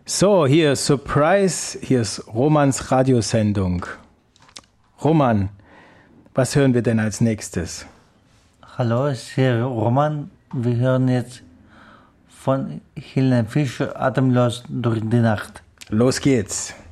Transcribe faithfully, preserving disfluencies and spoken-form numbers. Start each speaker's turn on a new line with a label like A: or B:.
A: So, hier ist Surprise, hier ist Romans Radiosendung. Roman, was hören wir denn als nächstes?
B: Hallo, ich bin Roman. Wir hören jetzt von Helene Fischer Atemlos durch die Nacht.
A: Los geht's.